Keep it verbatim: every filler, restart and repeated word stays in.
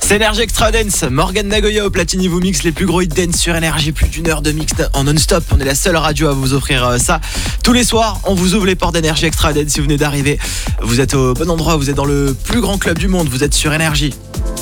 C'est Énergie Extra Dance, Morgan Nagoya au platine, vous mix les plus gros hits dance sur Énergie, plus d'une heure de mix en non-stop. On est la seule radio à vous offrir ça tous les soirs. On vous ouvre les portes d'Énergie Extra Dance. Si vous venez d'arriver, vous êtes au bon endroit, vous êtes dans le plus grand club du monde, vous êtes sur Énergie.